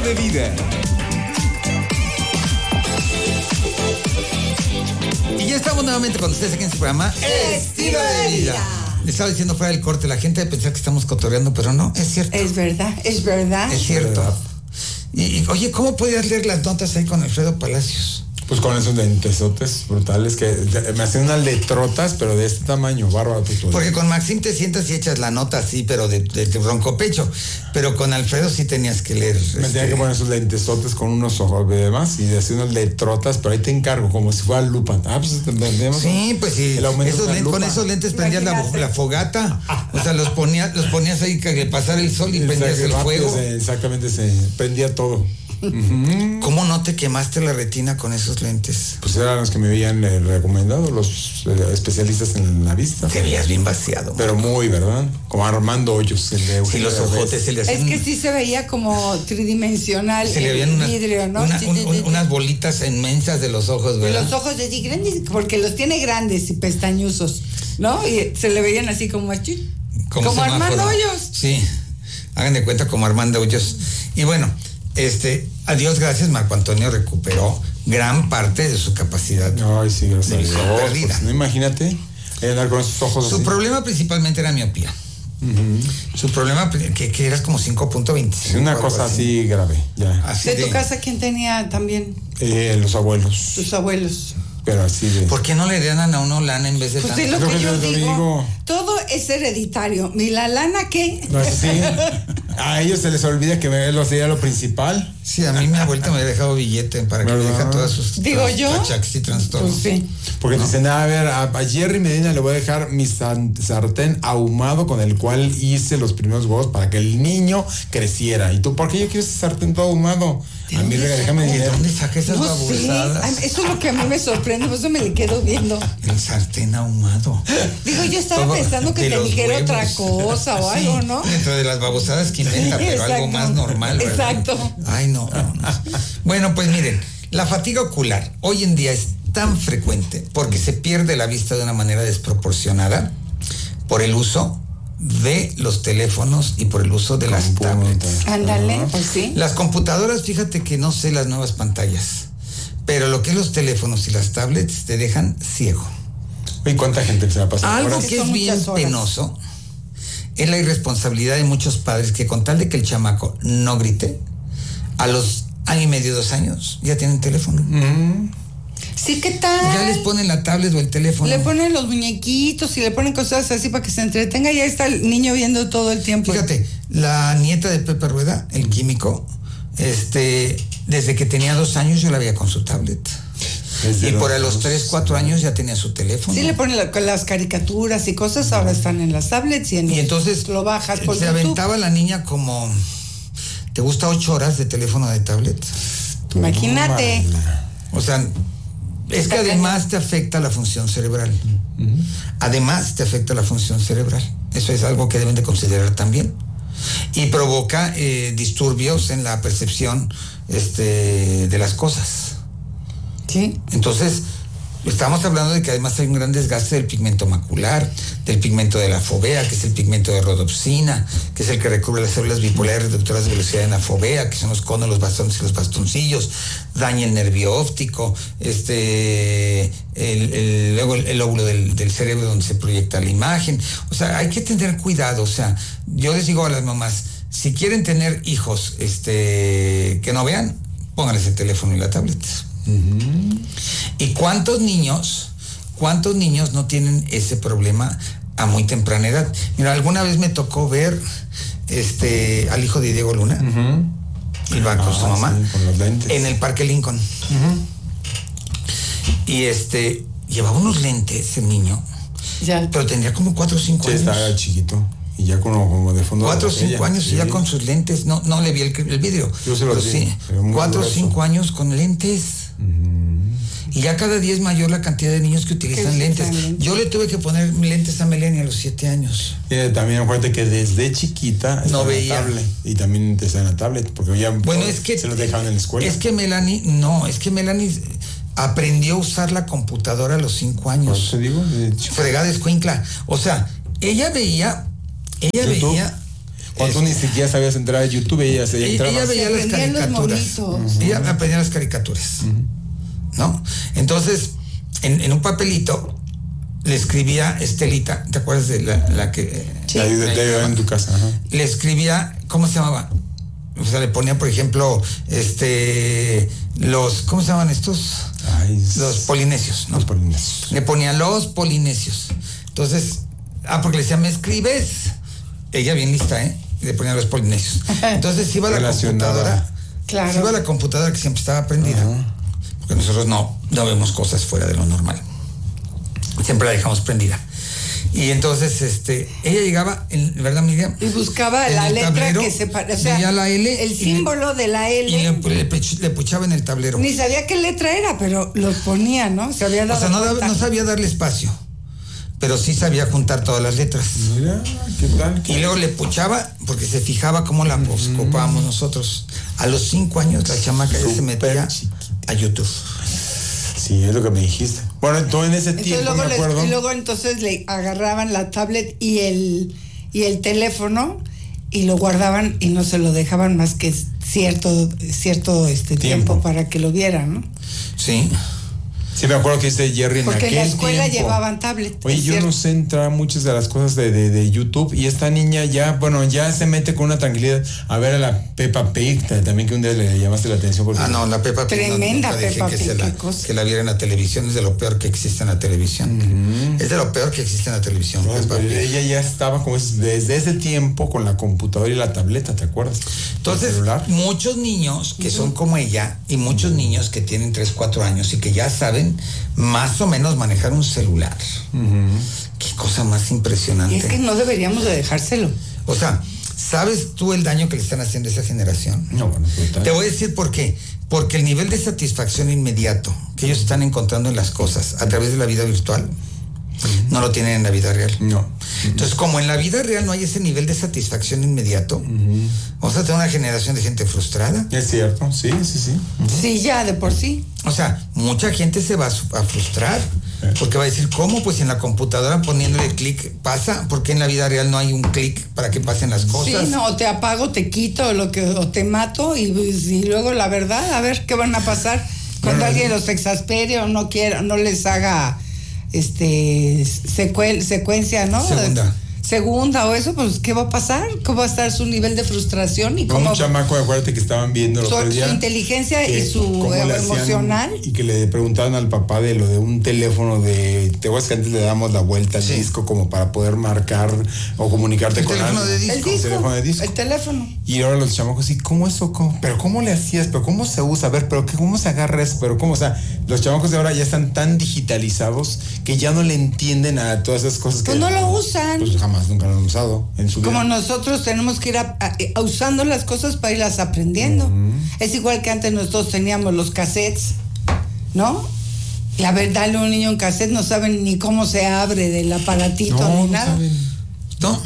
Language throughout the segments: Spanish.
de vida. Y ya estamos nuevamente con ustedes aquí en su programa Estilo de Vida. Le estaba diciendo fuera del corte, la gente debe pensar que estamos cotorreando, pero no, es cierto. Es verdad. Es cierto. Y oye, ¿cómo podías leer las notas ahí con Alfredo Palacios? Pues con esos lentesotes brutales que me hacían unas letrotas, pero de este tamaño, bárbaro. Porque con Maxim te sientas y echas la nota así, pero de bronco pecho. Pero con Alfredo sí tenías que leer. Me tenía que poner esos lentesotes con unos ojos de más y de hacer unas letrotas, pero ahí te encargo, como si fuera lupa. Pues entendemos. Sí, pues sí. Con esos lentes prendías la fogata. O sea, los ponías ahí que pasara el sol y prendías el fuego. Exactamente, se prendía todo. Uh-huh. ¿Cómo no te quemaste la retina con esos lentes? Pues eran los que me habían recomendado los especialistas en la vista. Te veías bien vaciado. Pero muy, ¿verdad? Como Armando Hoyos. Sí, los ojotes se le hacían. Es que sí se veía como tridimensional. Se le habían vidrio, ¿no? unas bolitas inmensas de los ojos, ¿verdad? De los ojos así grandes, porque los tiene grandes y pestañosos, ¿no? Y se le veían así como Armando Hoyos. Sí, hagan de cuenta como Armando Hoyos. Y bueno, a Dios gracias, Marco Antonio recuperó gran parte de su capacidad. Ay, sí, gracias a Dios. Perdida. Pues, no, imagínate andar con esos ojos. Su problema principalmente era miopía. Uh-huh. Su problema que eras como 5.25. Sí, una cosa así grave, ya. Así ¿De tu casa quién tenía también? Los abuelos. Sus abuelos. Pero así de... ¿Por qué no le dan a uno lana en vez de pues tanto? Es lo que yo digo. Todo es hereditario. ¿Y la lana qué? No, sí. A ellos se les olvida que sería lo principal. Sí, a mí mi abuelita me había dejado billete para que me deje todas sus achaques y trastornos. Pues sí. Porque dicen, a ver, a Jerry Medina le voy a dejar mi sartén ahumado con el cual hice los primeros huevos para que el niño creciera. ¿Y tú por qué yo quiero ese sartén todo ahumado? A mí déjame decir, ¿de dónde saca esas babosadas? Sí. Eso es lo que a mí me sorprende, por eso me le quedo viendo. El sartén ahumado. Digo, yo estaba pensando que te dijera huevos. Otra cosa o algo, ¿no? Dentro de las babosadas que inventa, pero exacto. Algo más normal, ¿verdad? Exacto. Ay, no. Bueno, pues miren, la fatiga ocular hoy en día es tan frecuente porque se pierde la vista de una manera desproporcionada por el uso de los teléfonos y por el uso de las tablets. Ándale, pues sí. Las computadoras, fíjate que no sé las nuevas pantallas, pero lo que es los teléfonos y las tablets te dejan ciego. ¿Y cuánta gente se va a pasar? Algo que es bien penoso es la irresponsabilidad de muchos padres que con tal de que el chamaco no grite, a los año y medio, 2 años, ya tienen teléfono. Sí, ¿qué tal? Ya les ponen la tablet o el teléfono. Le ponen los muñequitos y le ponen cosas así para que se entretenga y ahí está el niño viendo todo el tiempo. Fíjate, la nieta de Pepe Rueda, el químico, desde que tenía 2 años yo la veía con su tablet. Y por a los 3, 4 años ya tenía su teléfono. Sí, le ponen las caricaturas y cosas, ahora están en las tablets y entonces lo bajas por se YouTube. aventaba la niña como, ¿te gusta 8 horas de teléfono de tablet? Imagínate. O sea, es que además te afecta la función cerebral. Además te afecta la función cerebral. Eso es algo que deben de considerar también. Y provoca disturbios en la percepción de las cosas. Sí. Entonces, estamos hablando de que además hay un gran desgaste del pigmento macular, del pigmento de la fovea, que es el pigmento de rodopsina, que es el que recubre las células bipolares reductoras de velocidad en la fovea, que son los conos, los bastones y los bastoncillos, daña el nervio óptico, luego el lóbulo del cerebro donde se proyecta la imagen. O sea, hay que tener cuidado. O sea, yo les digo a las mamás, si quieren tener hijos que no vean, pónganles el teléfono y la tablet. ¿Y cuántos niños no tienen ese problema a muy temprana edad? Mira, alguna vez me tocó ver al hijo de Diego Luna, iba con su mamá, sí, con los lentes, en el Parque Lincoln. Y llevaba unos lentes el niño, ya. Pero tendría como 4 o 5 años. Sí, estaba chiquito. Y ya como de fondo. 4 o 5 años y ya con sus lentes. No le vi el vidrio. Yo se lo vi. Sí, 4 o 5 años con lentes. Y ya cada día es mayor la cantidad de niños que utilizan lentes. Yo le tuve que poner lentes a Melania a los 7 años. También acuérdate que desde chiquita no veía. Y también te está en la tablet, porque ya es que se lo dejaban en la escuela. Es que Melanie aprendió a usar la computadora a los 5 años. ¿Por qué fregada escuincla? O sea, ella veía Cuando tú ni siquiera sabías entrar a YouTube, ella veía las caricaturas. Ella aprendía las caricaturas. ¿No? Entonces, en un papelito le escribía Estelita, ¿te acuerdas de la que? Sí. La en tu casa. Ajá. Le escribía, ¿cómo se llamaba? O sea, le ponía, por ejemplo, ¿cómo se llaman estos? Los polinesios, ¿no? Los polinesios. Le ponía los polinesios. Entonces, porque le decía, ¿me escribes? Ella bien lista, le ponía los polinesios. Entonces iba a la computadora. Claro. Se iba a la computadora que siempre estaba prendida. Porque nosotros no vemos cosas fuera de lo normal. Siempre la dejamos prendida. Y entonces, ella llegaba, ¿verdad, Miriam? Y buscaba la letra tablero, que se parecía. Veía la L. El símbolo de la L. Y le puchaba en el tablero. Ni sabía qué letra era, pero lo ponía, ¿no? Se había dado no sabía darle espacio, pero sí sabía juntar todas las letras. Mira, ¿qué tal? Y luego le puchaba, porque se fijaba cómo la ocupábamos nosotros. A los 5 años la chamaca ya se metía a YouTube. Sí, es lo que me dijiste. Bueno, entonces en ese tiempo me acuerdo. Y luego entonces le agarraban la tablet y el teléfono y lo guardaban y no se lo dejaban más que cierto tiempo para que lo vieran, ¿no? Sí. Sí, me acuerdo que dice Jerry en porque aquel en la escuela tiempo llevaban tablet. Oye, yo no sé entrar muchas de las cosas de YouTube y esta niña ya se mete con una tranquilidad a ver a la Peppa Pig, también que un día le llamaste la atención. Porque no, la Peppa Pig. Tremenda Peppa Pig. Que la viera en la televisión, es de lo peor que existe en la televisión. Es de lo peor que existe en la televisión. Ella ya estaba como desde ese tiempo con la computadora y la tableta, ¿te acuerdas? Entonces, muchos niños que son como ella y muchos niños que tienen 3, 4 años y que ya saben más o menos manejar un celular. Qué cosa más impresionante. Y es que no deberíamos de dejárselo. O sea, ¿sabes tú el daño que le están haciendo a esa generación? No, bueno, te voy a decir por qué. Porque el nivel de satisfacción inmediato que ellos están encontrando en las cosas a través de la vida virtual no lo tienen en la vida real. No. Entonces, como en la vida real no hay ese nivel de satisfacción inmediato, vamos a tener una generación de gente frustrada. Es cierto, sí. Sí, ya de por sí. O sea, mucha gente se va a frustrar porque va a decir, ¿cómo? Pues en la computadora poniéndole clic pasa, porque en la vida real no hay un clic para que pasen las cosas. Sí, no, te apago, te quito o te mato y luego la verdad, a ver qué van a pasar cuando alguien los exaspere o no les haga secuencia, ¿no? Segunda o eso, pues ¿qué va a pasar? ¿Cómo va a estar su nivel de frustración? Y cómo un chamaco, acuérdate que estaban viendo su inteligencia y su emocional. Y que le preguntaban al papá de lo de un teléfono te acuerdas que antes le damos la vuelta al disco como para poder marcar o comunicarte con algo. El teléfono de disco. El teléfono. Y ahora los chamacos, ¿y cómo eso? ¿Pero cómo le hacías? ¿Pero cómo se usa? A ver, ¿pero cómo se agarra eso? ¿Pero cómo? O sea, los chamacos de ahora ya están tan digitalizados que ya no le entienden a todas esas cosas que... Pues no lo usan. Pues jamás, nunca lo han usado en su vida. Como nosotros tenemos que ir usando las cosas para irlas aprendiendo. Es igual que antes nosotros teníamos los cassettes, ¿no? Y a ver, dale a un niño un cassette, no saben ni cómo se abre del aparatito ni nada. Saben. No.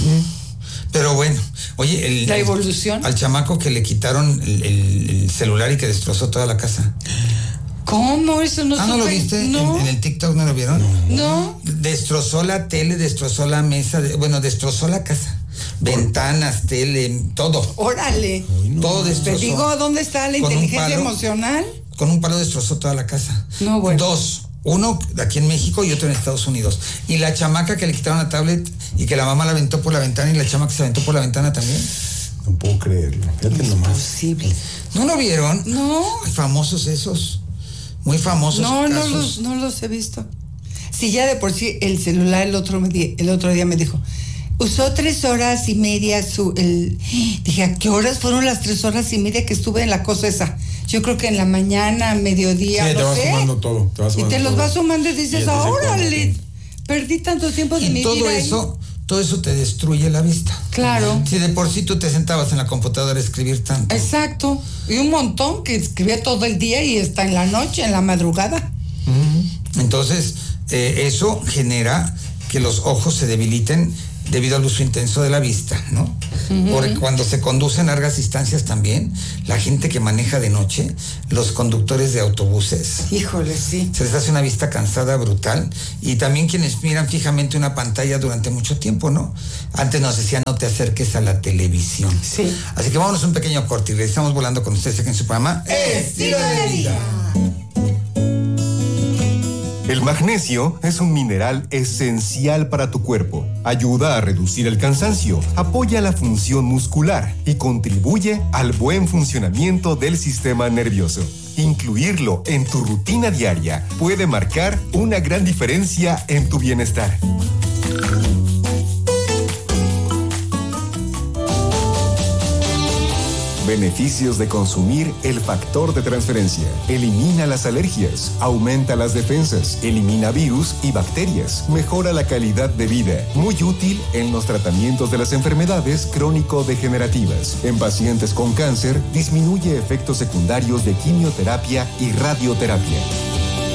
Pero bueno, oye, la evolución. Al chamaco que le quitaron el celular y que destrozó toda la casa. ¿Cómo? Eso no ¿no lo viste? No. ¿En el TikTok no lo vieron? No. Destrozó la tele, destrozó la mesa, destrozó la casa. Ventanas, tele, todo. Órale. Todo destrozó. Te digo, ¿dónde está la inteligencia emocional? Con un palo destrozó toda la casa. No, bueno. 2. Uno aquí en México y otro en Estados Unidos. Y la chamaca que le quitaron la tablet y que la mamá la aventó por la ventana y la chamaca se aventó por la ventana también. No puedo creerlo. Fíjate nomás. Imposible. ¿No lo vieron? No. Ay, famosos esos. Muy famosos. No los he visto. Sí, ya de por sí el celular el otro día me dijo, usó 3 horas y media dije, ¿a qué horas fueron las 3 horas y media que estuve en la cosa esa? Yo creo que en la mañana, mediodía, sí, te vas sumando todo. Y te los vas sumando y dices, órale, perdí tanto tiempo de mi vida. Y todo eso te destruye la vista. Claro. Si de por sí tú te sentabas en la computadora a escribir tanto. Exacto. Y un montón que escribía todo el día y está en la noche, en la madrugada. Entonces, eso genera que los ojos se debiliten debido al uso intenso de la vista, ¿no? Porque cuando se conducen largas distancias también, la gente que maneja de noche, los conductores de autobuses. Híjole, sí. Se les hace una vista cansada brutal. Y también quienes miran fijamente una pantalla durante mucho tiempo, ¿no? Antes nos decían, no te acerques a la televisión. Sí. Así que vámonos un pequeño corte y regresamos volando con ustedes aquí en su programa Estilo de Vida. El magnesio es un mineral esencial para tu cuerpo. Ayuda a reducir el cansancio, apoya la función muscular y contribuye al buen funcionamiento del sistema nervioso. Incluirlo en tu rutina diaria puede marcar una gran diferencia en tu bienestar. Beneficios de consumir el factor de transferencia. Elimina las alergias, aumenta las defensas, elimina virus y bacterias, mejora la calidad de vida. Muy útil en los tratamientos de las enfermedades crónico-degenerativas. En pacientes con cáncer, disminuye efectos secundarios de quimioterapia y radioterapia.